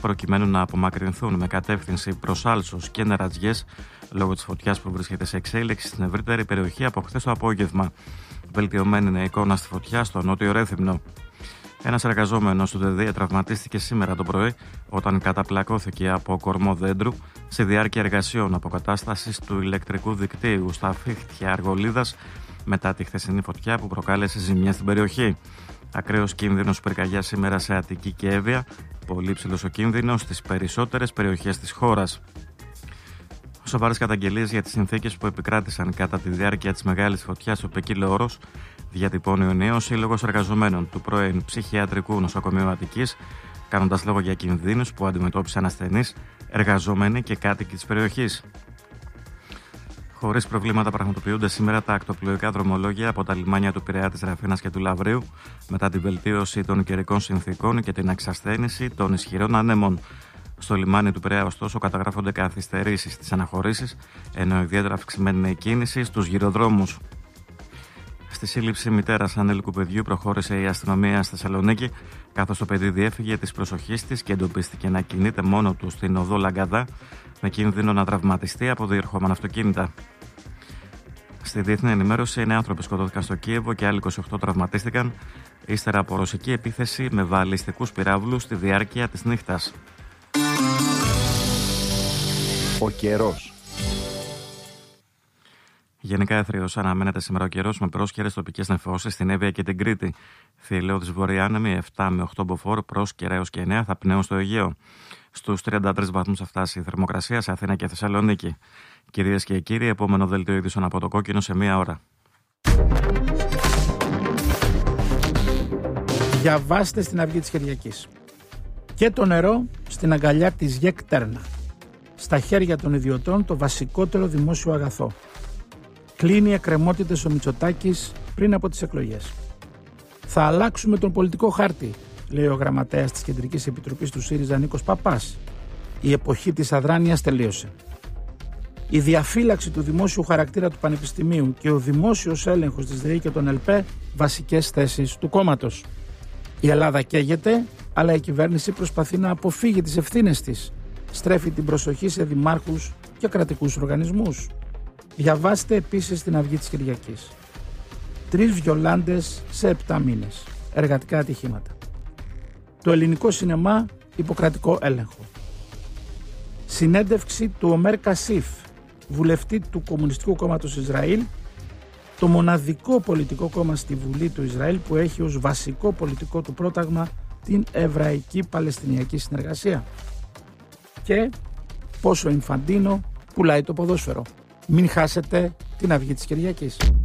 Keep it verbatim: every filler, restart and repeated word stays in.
προκειμένου να απομακρυνθούν με κατεύθυνση προς Άλσος και Νερατζιές λόγω της φωτιάς που βρίσκεται σε εξέλιξη στην ευρύτερη περιοχή από χθες το απόγευμα. Βελτιωμένη είναι η εικόνα στη φωτιά στο νότιο Ρέθυμνο. Ένας εργαζόμενος του ΔΕΔΙΑ τραυματίστηκε σήμερα το πρωί όταν καταπλακώθηκε από κορμό δέντρου στη διάρκεια εργασιών αποκατάστασης του ηλεκτρικού δικτύου στα Φίχτια Αργολίδας μετά τη χθεσινή φωτιά που προκάλεσε ζημιά στην περιοχή. Ακραίος κίνδυνος πυρκαγιάς σήμερα σε Αττική και Εύβοια, πολύ ψηλός ο κίνδυνος στις περισσότερες περιοχές της χώρας. Σοβαρές καταγγελίες για τις συνθήκες που επικράτησαν κατά τη διάρκεια της μεγάλης φωτιάς στο Πεκύλο Όρος διατυπώνει ο νέος Σύλλογος Εργαζομένων του πρώην Ψυχιατρικού Νοσοκομείου Αττικής, κάνοντας λόγο για κινδύνους που αντιμετώπισαν ασθενείς, εργαζόμενοι και κάτοικοι της περιοχής. Χωρίς προβλήματα πραγματοποιούνται σήμερα τα ακτοπλοϊκά δρομολόγια από τα λιμάνια του Πειραιά, της Ραφίνας και του Λαβρίου μετά την βελτίωση των καιρικών συνθήκων και την εξασθένηση των ισχυρών ανέμων. Στο λιμάνι του Πειραιά, ωστόσο, καταγράφονται καθυστερήσεις στις αναχωρήσεις, ενώ ιδιαίτερα αυξημένη είναι η κίνηση στους γυροδρόμους. Στη σύλληψη μητέρας ανήλικου παιδιού προχώρησε η αστυνομία στη Θεσσαλονίκη, καθώς το παιδί διέφυγε της προσοχής της και εντοπίστηκε να κινείται μόνο του στην οδό Λαγκαδά, με κίνδυνο να τραυματιστεί από διερχόμενα αυτοκίνητα. Στη διεθνή ενημέρωση, εννέα άνθρωποι σκοτώθηκαν στο Κίεβο και άλλοι είκοσι οκτώ τραυματίστηκαν, ύστερα από ρωσική επίθεση με βαλιστικούς πυράβλους στη διάρκεια της νύχτας. Ο καιρός. Γενικά έθριος αναμένεται σήμερα ο καιρός με πρόσχερες τοπικές νεφώσεις στην Εύβοια και την Κρήτη. Θηλαιώδης βορειάνεμοι επτά με οκτώ μποφόρ, πρόσκαιρα έως και εννέα θα πνέουν στο Αιγαίο. Στους τριάντα τρεις βαθμούς θα φτάσει η θερμοκρασία σε Αθήνα και Θεσσαλονίκη. Κυρίες και κύριοι, επόμενο δελτίο ειδήσεων από το Κόκκινο σε μία ώρα. Διαβάστε στην Αυγή της Κυριακής. Και το νερό στην αγκαλιά της ΓΕΚ Τέρνα. Στα χέρια των ιδιωτών το βασικότερο δημόσιο αγαθό. Κλείνει εκκρεμότητες ο Μητσοτάκης πριν από τις εκλογές. Θα αλλάξουμε τον πολιτικό χάρτη, λέει ο γραμματέας της Κεντρικής Επιτροπής του ΣΥΡΙΖΑ Νίκος Παπάς. Η εποχή της αδράνειας τελείωσε. Η διαφύλαξη του δημόσιου χαρακτήρα του Πανεπιστημίου και ο δημόσιος έλεγχος της ΔΕΗ και των ΕΛΠΕ βασικές θέσεις του κόμματος. Η Ελλάδα καίγεται, αλλά η κυβέρνηση προσπαθεί να αποφύγει τις ευθύνες της. Στρέφει την προσοχή σε δημάρχους και κρατικούς οργανισμούς. Διαβάστε επίσης την Αυγή της Κυριακής. Τρεις βιολάντες σε επτά μήνες. Εργατικά ατυχήματα. Το ελληνικό σινεμά υποκρατικό έλεγχο. Συνέντευξη του Ομέρ Κασίφ, βουλευτή του Κομμουνιστικού Κόμματος Ισραήλ, το μοναδικό πολιτικό κόμμα στη Βουλή του Ισραήλ που έχει ως βασικό πολιτικό του πρόταγμα την Εβραϊκή Παλαιστινιακή Συνεργασία. Και πόσο Ινφαντίνο πουλάει το ποδόσφαιρο. Μην χάσετε την Αυγή της Κυριακής.